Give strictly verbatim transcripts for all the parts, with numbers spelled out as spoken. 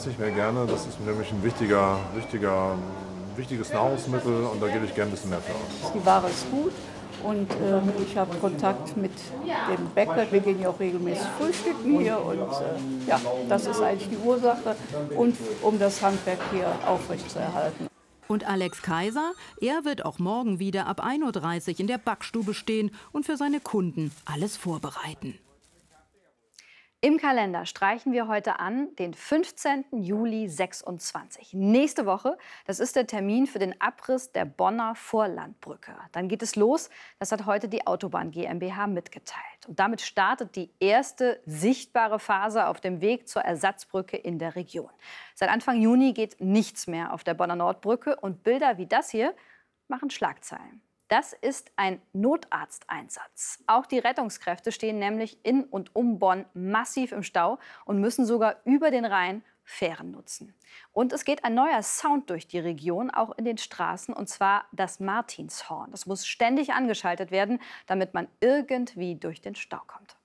esse ich mir gerne. Das ist nämlich ein wichtiger, wichtiger, wichtiges Nahrungsmittel und da gebe ich gerne ein bisschen mehr für aus. Die Ware ist gut und äh, ich habe Kontakt mit dem Bäcker. Wir gehen ja auch regelmäßig frühstücken hier und äh, ja, das ist eigentlich die Ursache und um das Handwerk hier aufrechtzuerhalten. Und Alex Kaiser, er wird auch morgen wieder ab ein Uhr dreißig in der Backstube stehen und für seine Kunden alles vorbereiten. Im Kalender streichen wir heute an den fünfzehnten Juli sechsundzwanzig. Nächste Woche, das ist der Termin für den Abriss der Bonner Vorlandbrücke. Dann geht es los, das hat heute die Autobahn GmbH mitgeteilt. Und damit startet die erste sichtbare Phase auf dem Weg zur Ersatzbrücke in der Region. Seit Anfang Juni geht nichts mehr auf der Bonner Nordbrücke und Bilder wie das hier machen Schlagzeilen. Das ist ein Notarzteinsatz. Auch die Rettungskräfte stehen nämlich in und um Bonn massiv im Stau und müssen sogar über den Rhein Fähren nutzen. Und es geht ein neuer Sound durch die Region, auch in den Straßen, und zwar das Martinshorn. Das muss ständig angeschaltet werden, damit man irgendwie durch den Stau kommt.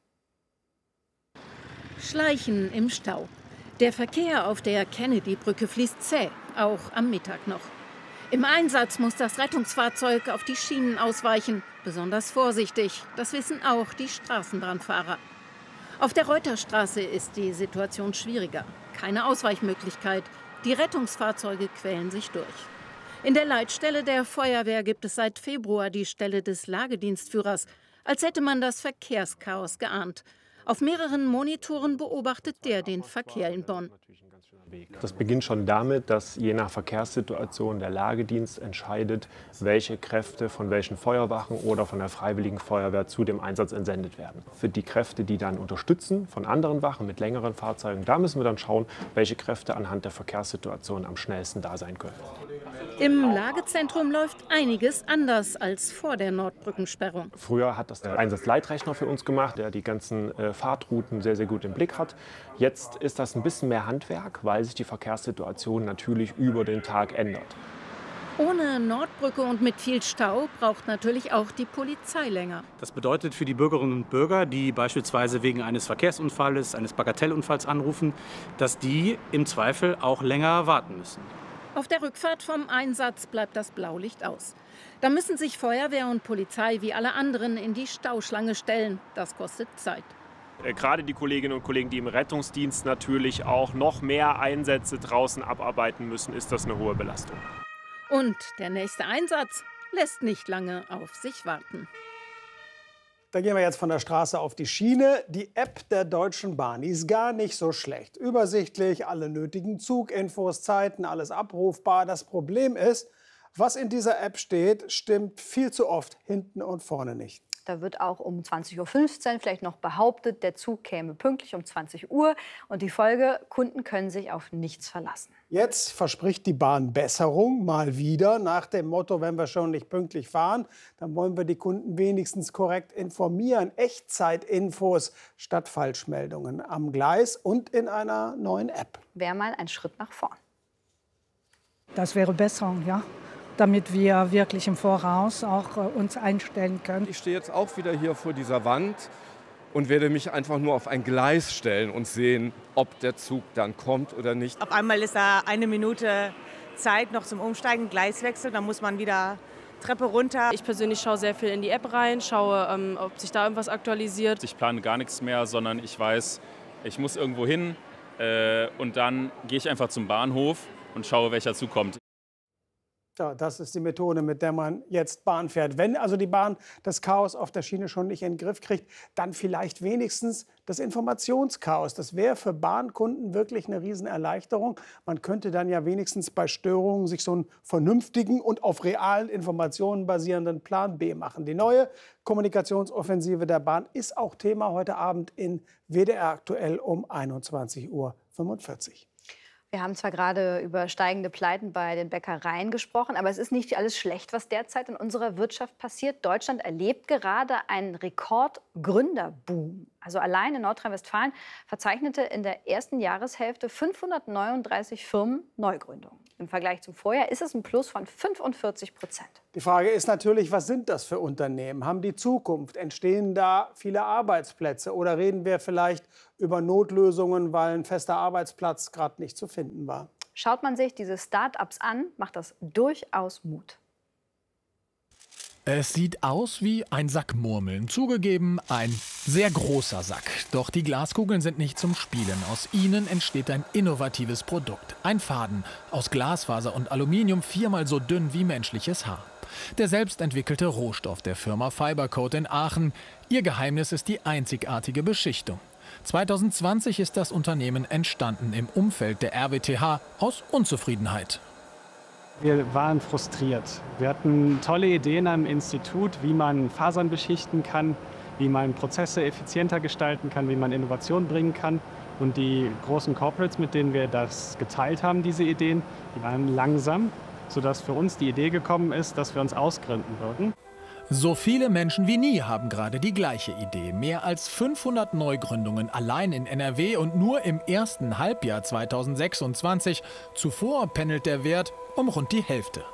Schleichen im Stau. Der Verkehr auf der Kennedy-Brücke fließt zäh, auch am Mittag noch. Im Einsatz muss das Rettungsfahrzeug auf die Schienen ausweichen. Besonders vorsichtig, das wissen auch die Straßenbahnfahrer. Auf der Reuterstraße ist die Situation schwieriger. Keine Ausweichmöglichkeit. Die Rettungsfahrzeuge quälen sich durch. In der Leitstelle der Feuerwehr gibt es seit Februar die Stelle des Lagedienstführers, als hätte man das Verkehrschaos geahnt. Auf mehreren Monitoren beobachtet der den Verkehr in Bonn. Das beginnt schon damit, dass je nach Verkehrssituation der Lagedienst entscheidet, welche Kräfte von welchen Feuerwachen oder von der Freiwilligen Feuerwehr zu dem Einsatz entsendet werden. Für die Kräfte, die dann unterstützen von anderen Wachen mit längeren Fahrzeugen, da müssen wir dann schauen, welche Kräfte anhand der Verkehrssituation am schnellsten da sein können. Im Lagezentrum läuft einiges anders als vor der Nordbrückensperrung. Früher hat das der Einsatzleitrechner für uns gemacht, der die ganzen äh, Fahrtrouten sehr, sehr gut im Blick hat. Jetzt ist das ein bisschen mehr Handwerk, weil sich die Verkehrssituation natürlich über den Tag ändert. Ohne Nordbrücke und mit viel Stau braucht natürlich auch die Polizei länger. Das bedeutet für die Bürgerinnen und Bürger, die beispielsweise wegen eines Verkehrsunfalls, eines Bagatellunfalls anrufen, dass die im Zweifel auch länger warten müssen. Auf der Rückfahrt vom Einsatz bleibt das Blaulicht aus. Da müssen sich Feuerwehr und Polizei wie alle anderen in die Stauschlange stellen. Das kostet Zeit. Gerade die Kolleginnen und Kollegen, die im Rettungsdienst natürlich auch noch mehr Einsätze draußen abarbeiten müssen, ist das eine hohe Belastung. Und der nächste Einsatz lässt nicht lange auf sich warten. Da gehen wir jetzt von der Straße auf die Schiene. Die App der Deutschen Bahn, die ist gar nicht so schlecht. Übersichtlich, alle nötigen Zuginfos, Zeiten, alles abrufbar. Das Problem ist, was in dieser App steht, stimmt viel zu oft hinten und vorne nicht. Da wird auch um zwanzig Uhr fünfzehn vielleicht noch behauptet, der Zug käme pünktlich um zwanzig Uhr. Und die Folge, Kunden können sich auf nichts verlassen. Jetzt verspricht die Bahn Besserung, mal wieder, nach dem Motto, wenn wir schon nicht pünktlich fahren, dann wollen wir die Kunden wenigstens korrekt informieren. Echtzeitinfos statt Falschmeldungen am Gleis und in einer neuen App. Wäre mal ein Schritt nach vorn. Das wäre Besserung, ja. Damit wir wirklich im Voraus auch äh, uns einstellen können. Ich stehe jetzt auch wieder hier vor dieser Wand und werde mich einfach nur auf ein Gleis stellen und sehen, ob der Zug dann kommt oder nicht. Auf einmal ist da eine Minute Zeit noch zum Umsteigen, Gleiswechsel, dann muss man wieder Treppe runter. Ich persönlich schaue sehr viel in die App rein, schaue, ähm, ob sich da irgendwas aktualisiert. Ich plane gar nichts mehr, sondern ich weiß, ich muss irgendwo hin äh, und dann gehe ich einfach zum Bahnhof und schaue, welcher Zug kommt. Ja, das ist die Methode, mit der man jetzt Bahn fährt. Wenn also die Bahn das Chaos auf der Schiene schon nicht in den Griff kriegt, dann vielleicht wenigstens das Informationschaos. Das wäre für Bahnkunden wirklich eine Riesenerleichterung. Man könnte dann ja wenigstens bei Störungen sich so einen vernünftigen und auf realen Informationen basierenden Plan B machen. Die neue Kommunikationsoffensive der Bahn ist auch Thema heute Abend in W D R aktuell um einundzwanzig Uhr fünfundvierzig. Wir haben zwar gerade über steigende Pleiten bei den Bäckereien gesprochen, aber es ist nicht alles schlecht, was derzeit in unserer Wirtschaft passiert. Deutschland erlebt gerade einen Rekordgründerboom. Also allein in Nordrhein-Westfalen verzeichnete in der ersten Jahreshälfte fünfhundertneununddreißig Firmen Neugründungen. Im Vergleich zum Vorjahr ist es ein Plus von fünfundvierzig Prozent. Die Frage ist natürlich, was sind das für Unternehmen? Haben die Zukunft? Entstehen da viele Arbeitsplätze? Oder reden wir vielleicht über Notlösungen, weil ein fester Arbeitsplatz gerade nicht zu finden war? Schaut man sich diese Start-ups an, macht das durchaus Mut. Es sieht aus wie ein Sack Murmeln. Zugegeben, ein sehr großer Sack. Doch die Glaskugeln sind nicht zum Spielen. Aus ihnen entsteht ein innovatives Produkt. Ein Faden aus Glasfaser und Aluminium, viermal so dünn wie menschliches Haar. Der selbstentwickelte Rohstoff der Firma Fibercoat in Aachen. Ihr Geheimnis ist die einzigartige Beschichtung. zweitausendzwanzig ist das Unternehmen entstanden im Umfeld der R W T H aus Unzufriedenheit. Wir waren frustriert. Wir hatten tolle Ideen am Institut, wie man Fasern beschichten kann, wie man Prozesse effizienter gestalten kann, wie man Innovation bringen kann. Und die großen Corporates, mit denen wir das geteilt haben, diese Ideen, die waren langsam, sodass für uns die Idee gekommen ist, dass wir uns ausgründen würden. So viele Menschen wie nie haben gerade die gleiche Idee. Mehr als fünfhundert Neugründungen allein in N R W und nur im ersten Halbjahr zweitausendsechsundzwanzig. Zuvor pendelt der Wert um rund die Hälfte.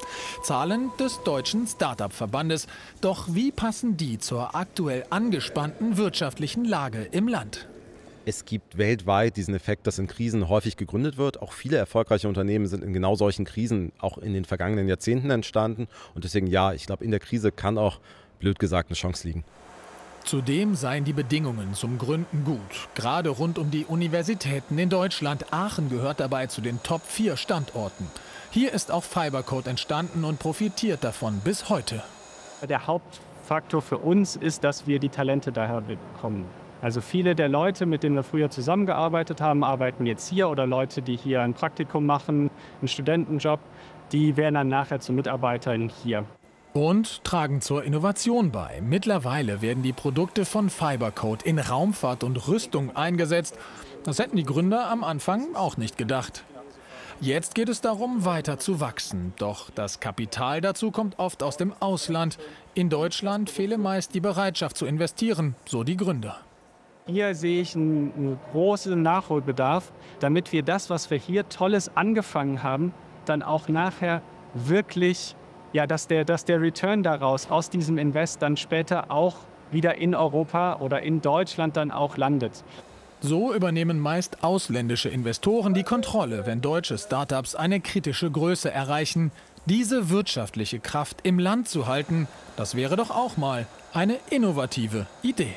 Zahlen des Deutschen Start-up-Verbandes. Doch wie passen die zur aktuell angespannten wirtschaftlichen Lage im Land? Es gibt weltweit diesen Effekt, dass in Krisen häufig gegründet wird. Auch viele erfolgreiche Unternehmen sind in genau solchen Krisen auch in den vergangenen Jahrzehnten entstanden. Und deswegen ja, ich glaube, in der Krise kann auch, blöd gesagt, eine Chance liegen. Zudem seien die Bedingungen zum Gründen gut. Gerade rund um die Universitäten in Deutschland. Aachen gehört dabei zu den Top vier Standorten. Hier ist auch Fibercoat entstanden und profitiert davon bis heute. Der Hauptfaktor für uns ist, dass wir die Talente daher bekommen. Also viele der Leute, mit denen wir früher zusammengearbeitet haben, arbeiten jetzt hier, oder Leute, die hier ein Praktikum machen, einen Studentenjob, die werden dann nachher zu Mitarbeitern hier. Und tragen zur Innovation bei. Mittlerweile werden die Produkte von Fibercoat in Raumfahrt und Rüstung eingesetzt. Das hätten die Gründer am Anfang auch nicht gedacht. Jetzt geht es darum, weiter zu wachsen. Doch das Kapital dazu kommt oft aus dem Ausland. In Deutschland fehle meist die Bereitschaft zu investieren, so die Gründer. Hier sehe ich einen, einen großen Nachholbedarf, damit wir das, was wir hier Tolles angefangen haben, dann auch nachher wirklich, ja, dass der, dass der Return daraus, aus diesem Invest, dann später auch wieder in Europa oder in Deutschland dann auch landet. So übernehmen meist ausländische Investoren die Kontrolle, wenn deutsche Startups eine kritische Größe erreichen. Diese wirtschaftliche Kraft im Land zu halten, das wäre doch auch mal eine innovative Idee.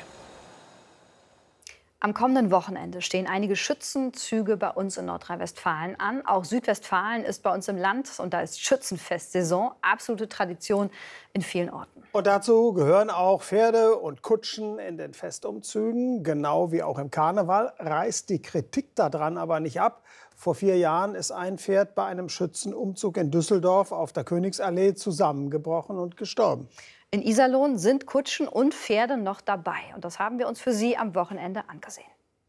Am kommenden Wochenende stehen einige Schützenzüge bei uns in Nordrhein-Westfalen an. Auch Südwestfalen ist bei uns im Land und da ist Schützenfestsaison, absolute Tradition in vielen Orten. Und dazu gehören auch Pferde und Kutschen in den Festumzügen. Genau wie auch im Karneval reißt die Kritik daran aber nicht ab. Vor vier Jahren ist ein Pferd bei einem Schützenumzug in Düsseldorf auf der Königsallee zusammengebrochen und gestorben. In Iserlohn sind Kutschen und Pferde noch dabei. Und das haben wir uns für Sie am Wochenende angesehen.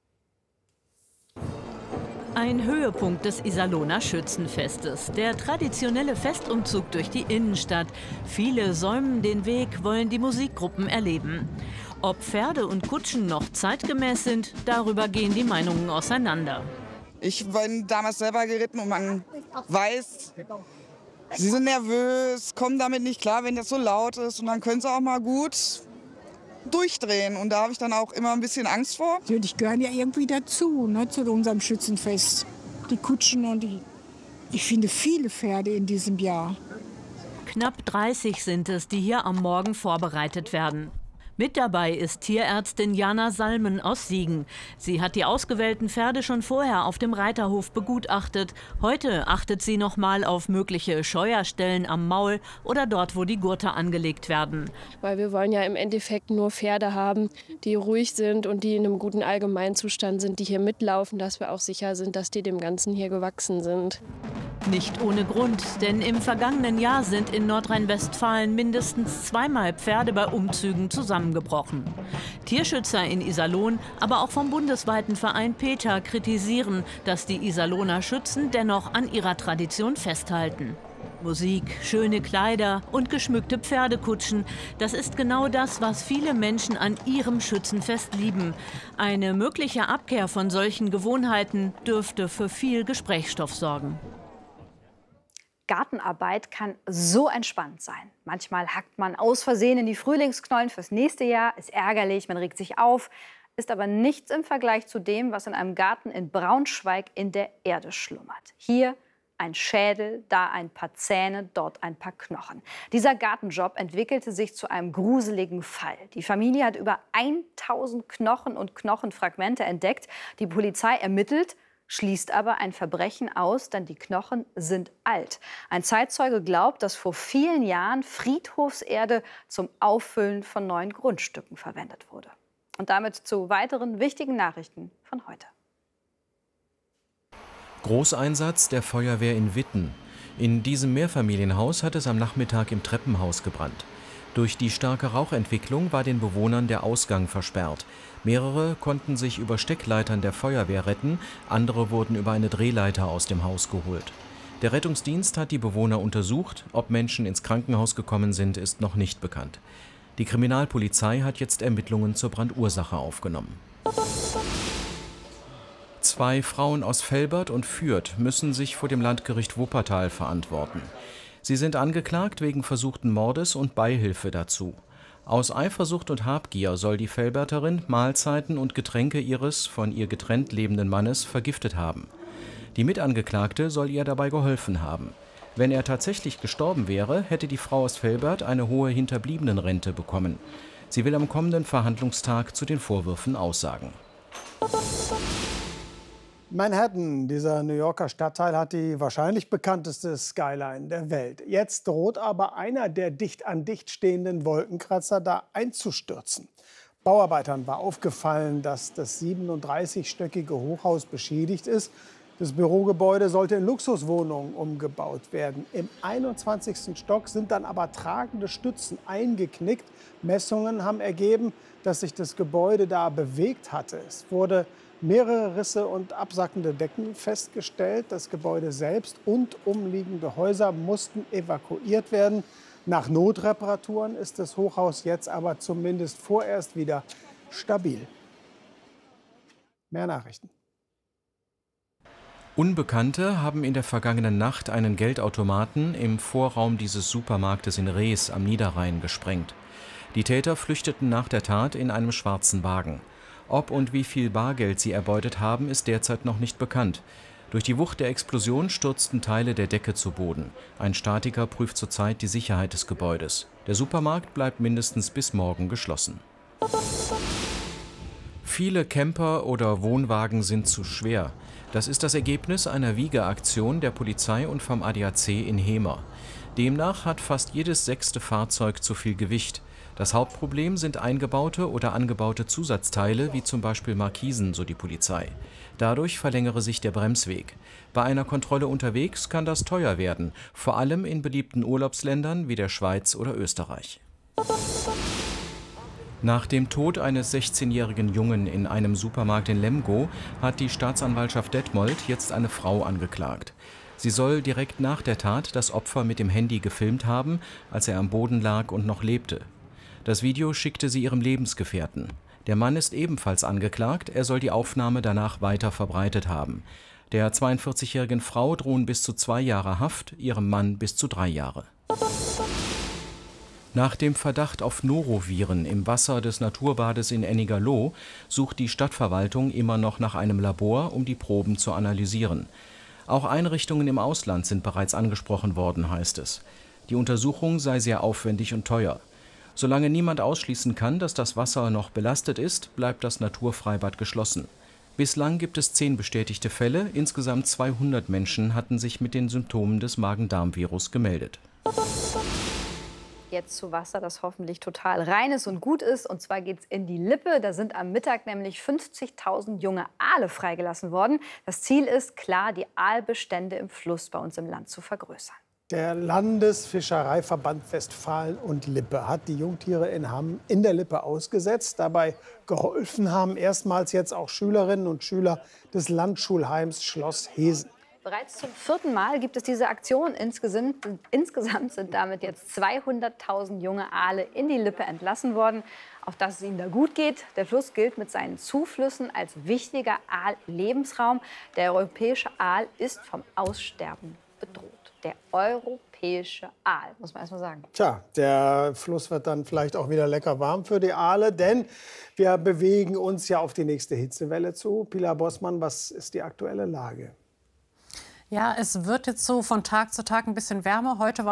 Ein Höhepunkt des Iserlohner Schützenfestes. Der traditionelle Festumzug durch die Innenstadt. Viele säumen den Weg, wollen die Musikgruppen erleben. Ob Pferde und Kutschen noch zeitgemäß sind, darüber gehen die Meinungen auseinander. Ich bin damals selber geritten und man weiß, sie sind nervös, kommen damit nicht klar, wenn das so laut ist. Und dann können sie auch mal gut durchdrehen. Und da habe ich dann auch immer ein bisschen Angst vor. Die gehören ja irgendwie dazu, ne, zu unserem Schützenfest. Die Kutschen und die, ich finde viele Pferde in diesem Jahr. Knapp dreißig sind es, die hier am Morgen vorbereitet werden. Mit dabei ist Tierärztin Jana Salmen aus Siegen. Sie hat die ausgewählten Pferde schon vorher auf dem Reiterhof begutachtet. Heute achtet sie noch mal auf mögliche Scheuerstellen am Maul oder dort, wo die Gurte angelegt werden. Weil wir wollen ja im Endeffekt nur Pferde haben, die ruhig sind und die in einem guten Allgemeinzustand sind, die hier mitlaufen, dass wir auch sicher sind, dass die dem Ganzen hier gewachsen sind. Nicht ohne Grund, denn im vergangenen Jahr sind in Nordrhein-Westfalen mindestens zweimal Pferde bei Umzügen zusammengebrochen. Tierschützer in Iserlohn, aber auch vom bundesweiten Verein PETA kritisieren, dass die Iserlohner Schützen dennoch an ihrer Tradition festhalten. Musik, schöne Kleider und geschmückte Pferdekutschen. Das ist genau das, was viele Menschen an ihrem Schützenfest lieben. Eine mögliche Abkehr von solchen Gewohnheiten dürfte für viel Gesprächsstoff sorgen. Gartenarbeit kann so entspannt sein. Manchmal hackt man aus Versehen in die Frühlingsknollen fürs nächste Jahr, ist ärgerlich, man regt sich auf, ist aber nichts im Vergleich zu dem, was in einem Garten in Braunschweig in der Erde schlummert. Hier ein Schädel, da ein paar Zähne, dort ein paar Knochen. Dieser Gartenjob entwickelte sich zu einem gruseligen Fall. Die Familie hat über tausend Knochen und Knochenfragmente entdeckt. Die Polizei ermittelt, schließt aber ein Verbrechen aus, denn die Knochen sind alt. Ein Zeitzeuge glaubt, dass vor vielen Jahren Friedhofserde zum Auffüllen von neuen Grundstücken verwendet wurde. Und damit zu weiteren wichtigen Nachrichten von heute. Großeinsatz der Feuerwehr in Witten. In diesem Mehrfamilienhaus hat es am Nachmittag im Treppenhaus gebrannt. Durch die starke Rauchentwicklung war den Bewohnern der Ausgang versperrt. Mehrere konnten sich über Steckleitern der Feuerwehr retten, andere wurden über eine Drehleiter aus dem Haus geholt. Der Rettungsdienst hat die Bewohner untersucht. Ob Menschen ins Krankenhaus gekommen sind, ist noch nicht bekannt. Die Kriminalpolizei hat jetzt Ermittlungen zur Brandursache aufgenommen. Zwei Frauen aus Velbert und Fürth müssen sich vor dem Landgericht Wuppertal verantworten. Sie sind angeklagt wegen versuchten Mordes und Beihilfe dazu. Aus Eifersucht und Habgier soll die Velberterin Mahlzeiten und Getränke ihres von ihr getrennt lebenden Mannes vergiftet haben. Die Mitangeklagte soll ihr dabei geholfen haben. Wenn er tatsächlich gestorben wäre, hätte die Frau aus Velbert eine hohe Hinterbliebenenrente bekommen. Sie will am kommenden Verhandlungstag zu den Vorwürfen aussagen. Manhattan, dieser New Yorker Stadtteil, hat die wahrscheinlich bekannteste Skyline der Welt. Jetzt droht aber einer der dicht an dicht stehenden Wolkenkratzer da einzustürzen. Bauarbeitern war aufgefallen, dass das siebenunddreißigstöckige Hochhaus beschädigt ist. Das Bürogebäude sollte in Luxuswohnungen umgebaut werden. Im einundzwanzigsten Stock sind dann aber tragende Stützen eingeknickt. Messungen haben ergeben, dass sich das Gebäude da bewegt hatte. Es wurde mehrere Risse und absackende Decken festgestellt. Das Gebäude selbst und umliegende Häuser mussten evakuiert werden. Nach Notreparaturen ist das Hochhaus jetzt aber zumindest vorerst wieder stabil. Mehr Nachrichten. Unbekannte haben in der vergangenen Nacht einen Geldautomaten im Vorraum dieses Supermarktes in Rees am Niederrhein gesprengt. Die Täter flüchteten nach der Tat in einem schwarzen Wagen. Ob und wie viel Bargeld sie erbeutet haben, ist derzeit noch nicht bekannt. Durch die Wucht der Explosion stürzten Teile der Decke zu Boden. Ein Statiker prüft zurzeit die Sicherheit des Gebäudes. Der Supermarkt bleibt mindestens bis morgen geschlossen. Viele Camper oder Wohnwagen sind zu schwer. Das ist das Ergebnis einer Wiegeaktion der Polizei und vom A D A C in Hemer. Demnach hat fast jedes sechste Fahrzeug zu viel Gewicht. Das Hauptproblem sind eingebaute oder angebaute Zusatzteile, wie zum Beispiel Markisen, so die Polizei. Dadurch verlängere sich der Bremsweg. Bei einer Kontrolle unterwegs kann das teuer werden, vor allem in beliebten Urlaubsländern wie der Schweiz oder Österreich. Nach dem Tod eines sechzehnjährigen Jungen in einem Supermarkt in Lemgo hat die Staatsanwaltschaft Detmold jetzt eine Frau angeklagt. Sie soll direkt nach der Tat das Opfer mit dem Handy gefilmt haben, als er am Boden lag und noch lebte. Das Video schickte sie ihrem Lebensgefährten. Der Mann ist ebenfalls angeklagt, er soll die Aufnahme danach weiter verbreitet haben. Der zweiundvierzigjährigen Frau drohen bis zu zwei Jahre Haft, ihrem Mann bis zu drei Jahre. Nach dem Verdacht auf Noroviren im Wasser des Naturbades in Ennigerloh sucht die Stadtverwaltung immer noch nach einem Labor, um die Proben zu analysieren. Auch Einrichtungen im Ausland sind bereits angesprochen worden, heißt es. Die Untersuchung sei sehr aufwendig und teuer. Solange niemand ausschließen kann, dass das Wasser noch belastet ist, bleibt das Naturfreibad geschlossen. Bislang gibt es zehn bestätigte Fälle, insgesamt zweihundert Menschen hatten sich mit den Symptomen des Magen-Darm-Virus gemeldet. Jetzt zu Wasser, das hoffentlich total rein ist und gut ist. Und zwar geht es in die Lippe. Da sind am Mittag nämlich fünfzigtausend junge Aale freigelassen worden. Das Ziel ist klar, die Aalbestände im Fluss bei uns im Land zu vergrößern. Der Landesfischereiverband Westfalen und Lippe hat die Jungtiere in Hamm in der Lippe ausgesetzt. Dabei geholfen haben erstmals jetzt auch Schülerinnen und Schüler des Landschulheims Schloss Hesen. Bereits zum vierten Mal gibt es diese Aktion. Insgesamt, insgesamt sind damit jetzt zweihunderttausend junge Aale in die Lippe entlassen worden. Auch dass es ihnen da gut geht. Der Fluss gilt mit seinen Zuflüssen als wichtiger Aal-Lebensraum. Der europäische Aal ist vom Aussterben bedroht. Der europäische Aal, muss man erst mal sagen. Tja, der Fluss wird dann vielleicht auch wieder lecker warm für die Aale, denn wir bewegen uns ja auf die nächste Hitzewelle zu. Pilar Bossmann, was ist die aktuelle Lage? Ja, es wird jetzt so von Tag zu Tag ein bisschen wärmer. Heute war